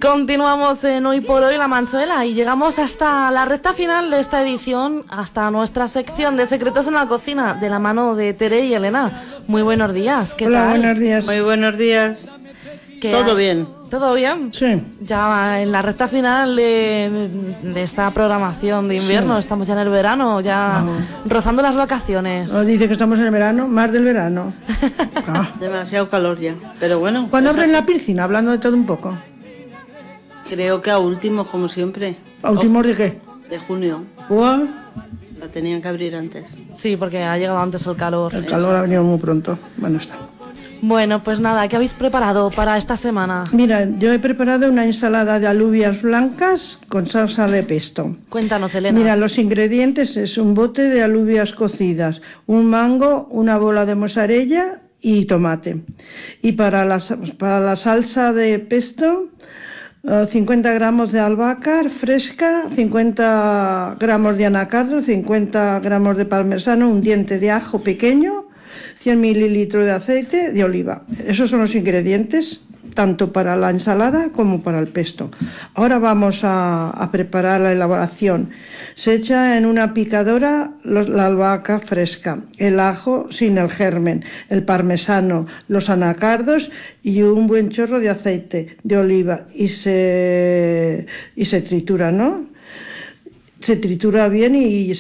Continuamos en Hoy por Hoy La Manchuela y llegamos hasta la recta final de esta edición, hasta nuestra sección de Secretos en la Cocina, de la mano de Tere y Elena. Muy buenos días, ¿qué Hola, tal? buenos días. Muy buenos días. ¿Todo bien? ¿Todo bien? Sí. Ya en la recta final de esta programación de invierno, sí. Estamos ya en el verano, ya rozando las vacaciones. Nos dice que estamos en el verano, más del verano. Demasiado calor ya, pero bueno. ¿Cuándo abren la piscina? Hablando de todo un poco. Creo que a últimos, como siempre. ¿A últimos de qué? De junio. ¿What? La tenían que abrir antes. Sí, porque ha llegado antes el calor. El calor ha venido muy pronto. Bueno, está. Bueno, pues nada, ¿qué habéis preparado para esta semana? Mira, yo he preparado una ensalada de alubias blancas con salsa de pesto. Cuéntanos, Elena. Mira, los ingredientes es un bote de alubias cocidas, un mango, una bola de mozzarella y tomate. Y para la salsa de pesto, 50 gramos de albahaca fresca, 50 gramos de anacardo, 50 gramos de parmesano, un diente de ajo pequeño, 100 mililitros de aceite de oliva. Esos son los ingredientes, tanto para la ensalada como para el pesto. Ahora vamos a preparar la elaboración. Se echa en una picadora la albahaca fresca, el ajo sin el germen, el parmesano, los anacardos y un buen chorro de aceite de oliva y se tritura, ¿no? Se tritura bien y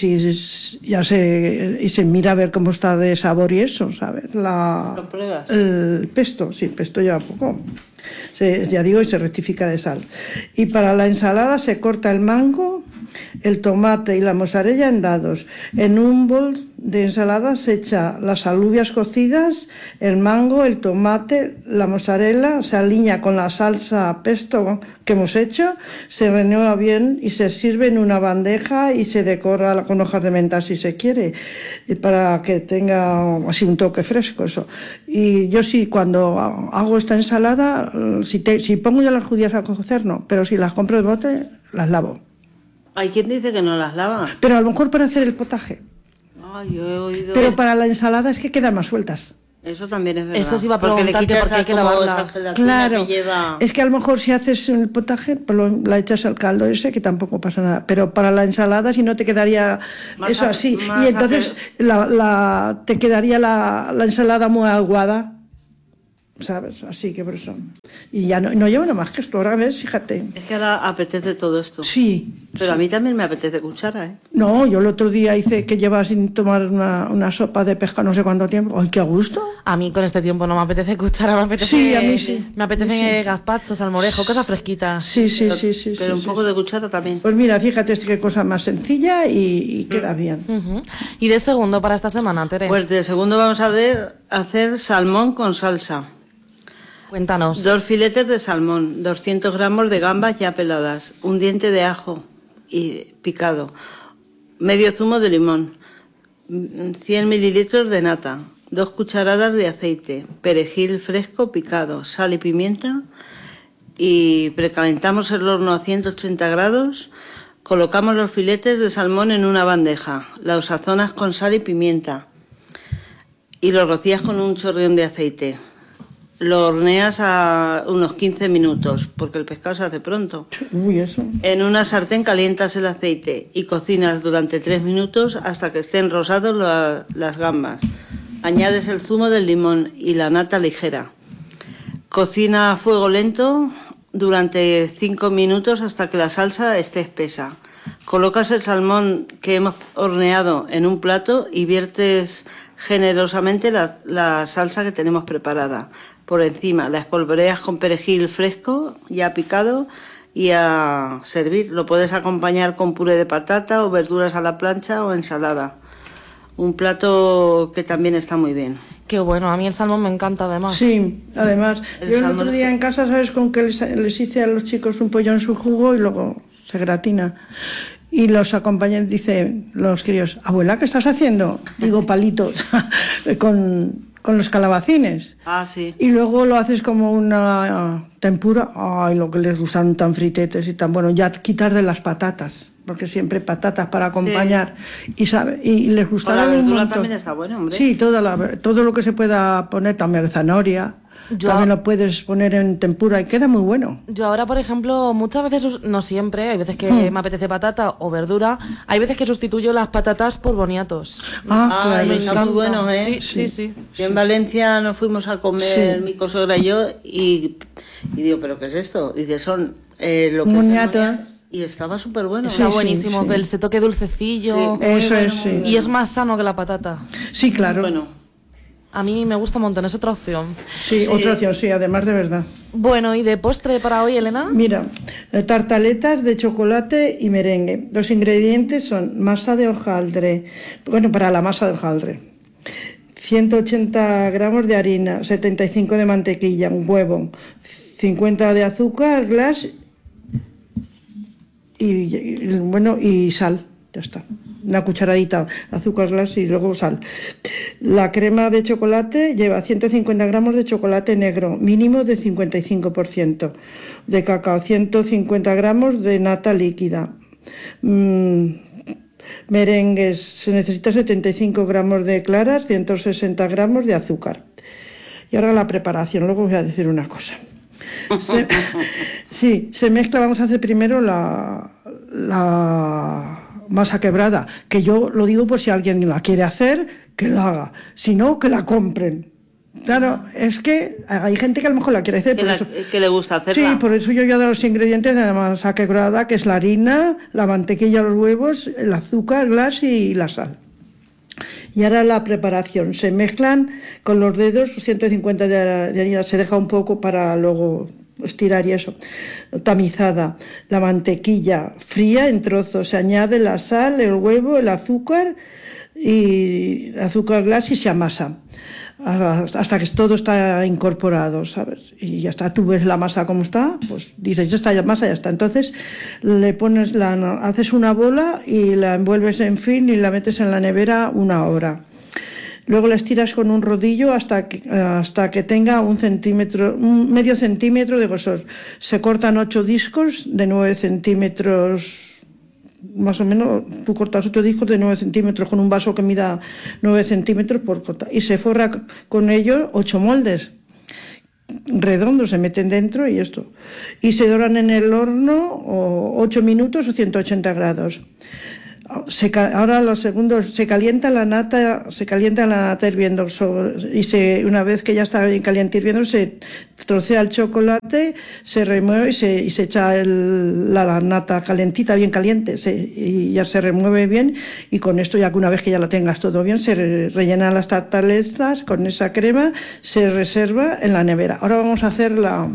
se mira a ver cómo está de sabor y eso, ¿sabes? ¿Lo pruebas? El pesto, sí, pesto lleva poco. Ya digo, y se rectifica de sal. Y para la ensalada se corta el mango, el tomate y la mozzarella en dados. En un bol de ensalada se echa las alubias cocidas, el mango, el tomate, la mozzarella, se alinea con la salsa pesto que hemos hecho, se renueva bien y se sirve en una bandeja y se decora con hojas de menta si se quiere, para que tenga así un toque fresco eso. Y yo sí, cuando hago esta ensalada, si pongo ya las judías a cocer, no, pero si las compro de bote, las lavo. Hay quien dice que no las lava. Pero a lo mejor para hacer el potaje. Yo he oído. Pero para la ensalada es que quedan más sueltas. Eso también es verdad. Eso sí va a preguntar que por qué hay que lavarlas. Claro, que lleva... es que a lo mejor si haces el potaje, pues la echas al caldo ese, que tampoco pasa nada. Pero para la ensalada, si no, te quedaría eso así. Y entonces te quedaría la ensalada muy aguada, ¿sabes? Así que por eso. Y ya no lleva nada más que esto, ahora ves, fíjate. Es que ahora apetece todo esto. Sí. Pero sí. a mí también me apetece cuchara, ¿eh? No, yo el otro día hice que lleva sin tomar una sopa de pesca no sé cuánto tiempo. ¡Ay, qué a gusto! A mí con este tiempo no me apetece cuchara, me apetece... Sí, a mí sí. Me apetece gazpacho, salmorejo, cosas fresquitas. Sí. Pero un poco de cuchara también. Pues mira, fíjate qué cosa más sencilla y queda bien. ¿Y de segundo para esta semana, Tere? Pues de segundo vamos a hacer salmón con salsa. Cuéntanos. 2 filetes de salmón, 200 gramos de gambas ya peladas, un diente de ajo y picado, medio zumo de limón, 100 mililitros de nata, 2 cucharadas de aceite, perejil fresco picado, sal y pimienta, y precalentamos el horno a 180 grados, colocamos los filetes de salmón en una bandeja, los sazonas con sal y pimienta y los rocías con un chorreón de aceite. Lo horneas a unos 15 minutos, porque el pescado se hace pronto. Uy, eso. En una sartén calientas el aceite y cocinas durante 3 minutos hasta que estén rosados las gambas. Añades el zumo del limón y la nata ligera. Cocina a fuego lento durante 5 minutos hasta que la salsa esté espesa. Colocas el salmón que hemos horneado en un plato y viertes generosamente la salsa que tenemos preparada. Por encima la espolvoreas con perejil fresco ya picado y a servir. Lo puedes acompañar con puré de patata o verduras a la plancha o ensalada. Un plato que también está muy bien. Qué bueno, a mí el salmón me encanta además. Sí, además. Yo el otro día en casa, ¿sabes con qué les hice a los chicos un pollo en su jugo y luego se gratina? Y los acompañé, dicen los críos, abuela, ¿qué estás haciendo? Digo, palitos, con los calabacines. Ah, sí. Y luego lo haces como una tempura. Ay, lo que les gustan tan fritetes y tan bueno. Ya quitar de las patatas, porque siempre patatas para acompañar. Sí. Y les gustará un montón. También está bueno, hombre. Sí, todo lo que se pueda poner, también zanahoria. También lo puedes poner en tempura y queda muy bueno. Yo ahora, por ejemplo, muchas veces, no siempre, hay veces que me apetece patata o verdura, hay veces que sustituyo las patatas por boniatos. Claro. Me está muy bueno, ¿eh? Sí. Y en Valencia nos fuimos a comer mi cosuegra y yo y digo, ¿pero qué es esto? Y dice, son lo que Boniatos. y estaba súper bueno. Está Sí, buenísimo, sí. que se toque dulcecillo. Sí. Eso es, sí. Y es más sano que la patata. Sí, claro. Bueno, A mí me gusta un montón, es otra opción. Sí, otra opción, sí, además de verdad. Bueno, ¿y de postre para hoy, Elena? Mira, tartaletas de chocolate y merengue. Los ingredientes son masa de hojaldre, bueno, para la masa de hojaldre, 180 gramos de harina, 75 de mantequilla, un huevo, 50 de azúcar, glass y sal. Ya está. Una cucharadita de azúcar glass y luego sal. La crema de chocolate lleva 150 gramos de chocolate negro, mínimo de 55%. De cacao, 150 gramos de nata líquida. Merengues, se necesita 75 gramos de claras, 160 gramos de azúcar. Y ahora la preparación, luego voy a decir una cosa. Se mezcla, vamos a hacer primero la masa quebrada, que yo lo digo por si alguien la quiere hacer, que la haga, si no, que la compren. Claro, es que hay gente que a lo mejor la quiere hacer, que le gusta hacerla. Sí, por eso yo he dado los ingredientes de la masa quebrada, que es la harina, la mantequilla, los huevos, el azúcar, glass y la sal. Y ahora la preparación, se mezclan con los dedos, 150 de harina, se deja un poco para luego estirar y eso, tamizada, la mantequilla fría en trozos, se añade la sal, el huevo, el azúcar y azúcar glass y se amasa hasta que todo está incorporado, ¿sabes? Y ya está, tú ves la masa como está, pues dices, ya está, la masa ya está. Entonces le pones haces una bola y la envuelves en film y la metes en la nevera 1 hora. Luego la estiras con un rodillo hasta que tenga medio centímetro de grosor. Se cortan 8 discos de 9 centímetros, más o menos. Tú cortas 8 discos de 9 centímetros con un vaso que mida 9 centímetros por cortar. Y se forra con ello 8 moldes redondos, se meten dentro y esto. Y se doran en el horno 8 minutos o 180 grados. Ahora lo segundo, se calienta la nata hirviendo y una vez que ya está bien caliente hirviendo se trocea el chocolate, se remueve y se echa la nata calentita, bien caliente, y ya se remueve bien, y con esto ya que una vez que ya la tengas todo bien, se rellenan las tartaletas con esa crema, se reserva en la nevera. Ahora vamos a hacer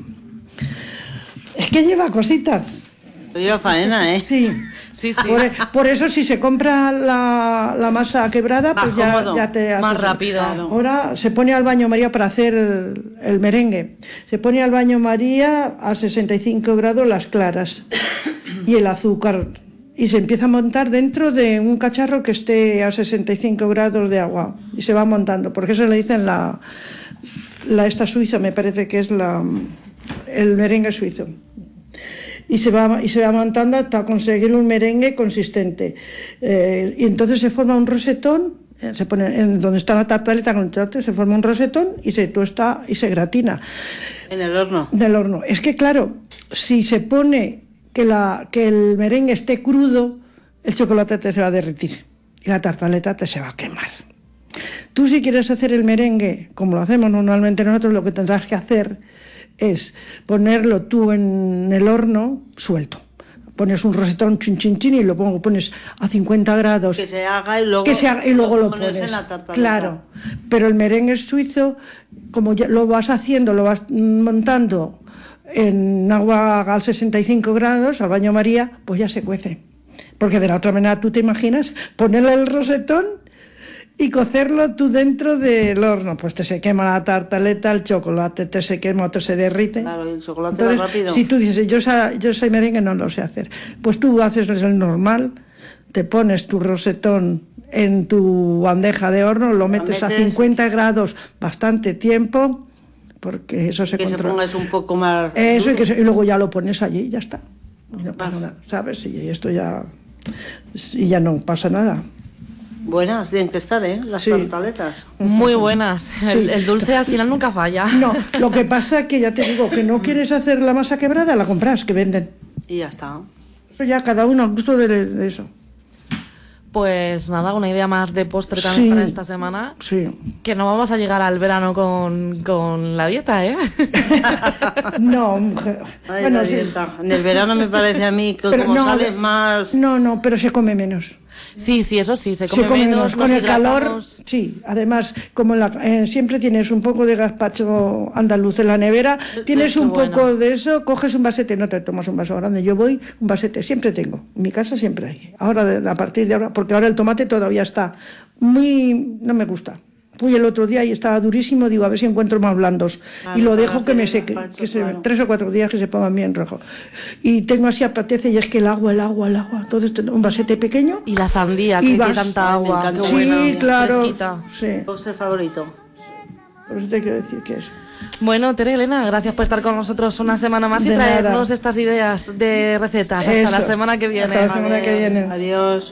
es que lleva cositas. Lleva faena, ¿eh? Sí. Por eso si se compra la masa quebrada, pues ya te hace más rápido. Ahora se pone al baño María para hacer el merengue. Se pone al baño María a 65 grados las claras y el azúcar. Y se empieza a montar dentro de un cacharro que esté a 65 grados de agua. Y se va montando, porque eso le dicen esta suiza, me parece que es el merengue suizo. Y se va montando hasta conseguir un merengue consistente. Y entonces se forma un rosetón, se pone donde está la tartaleta con el trote, se forma un rosetón y se tuesta y se gratina. ¿En el horno? En el horno. Es que claro, si se pone que el merengue esté crudo, el chocolate te se va a derretir y la tartaleta te se va a quemar. Tú si quieres hacer el merengue, como lo hacemos normalmente nosotros, lo que tendrás que hacer es ponerlo tú en el horno suelto. Pones un rosetón chin chin chin y lo pones a 50 grados. Que se haga y luego lo pones en la tartaleta. Claro, pero el merengue suizo, como ya lo vas haciendo, lo vas montando en agua a 65 grados, al baño María, pues ya se cuece. Porque de la otra manera tú te imaginas ponerle el rosetón y cocerlo tú dentro del horno, pues te se quema la tartaleta, el chocolate te se quema o te se derrite. Claro, y el chocolate entonces, va rápido. Si tú dices, yo soy merengue, no lo sé hacer, pues tú haces el normal, te pones tu rosetón en tu bandeja de horno, lo metes a 50 grados bastante tiempo, porque eso se controla. Que se ponga eso un poco más eso, y luego ya lo pones allí y ya está. Y no pasa nada, ¿sabes? Y esto ya no pasa nada. Buenas, tienen que estar, ¿eh? Las Sí. tartaletas. Muy buenas. El dulce al final nunca falla. No, lo que pasa es que ya te digo, que no quieres hacer la masa quebrada, la compras, que venden. Y ya está. Eso ya cada uno al gusto de eso. Pues nada, una idea más de postre también Sí. para esta semana. Sí. Que no vamos a llegar al verano con la dieta, ¿eh? No, mujer. Ay, Bueno, la sí. dieta. En el verano me parece a mí que Pero como no, sale más... No, pero se come menos. Sí, eso sí, se come menos, Con nos el calor, hidratamos. sí. Además, como siempre tienes un poco de gazpacho andaluz en la nevera, tienes qué un bueno. poco de eso, coges un vasete, no te tomas un vaso grande. Yo voy, un vasete, siempre tengo. En mi casa siempre hay. Ahora, a partir de ahora, porque ahora el tomate todavía está no me gusta. Fui el otro día y estaba durísimo, digo, a ver si encuentro más blandos. Claro, Y lo para dejo que hacer me el seque, gazpacho, que claro. 3 o 4 días que se pongan bien rojo. Y tengo así apetece y es que el agua. Entonces un vasete pequeño. Y la sandía, Y que tiene vas- tanta Ay, me agua, encanta. qué Sí, buena, claro. fresquita. Sí, ¿Postre favorito? por eso te quiero decir que es. Bueno, Tere Elena, gracias por estar con nosotros una semana más y De traernos nada. estas ideas de recetas. Hasta Eso. la semana que viene. Hasta la semana que viene. Adiós.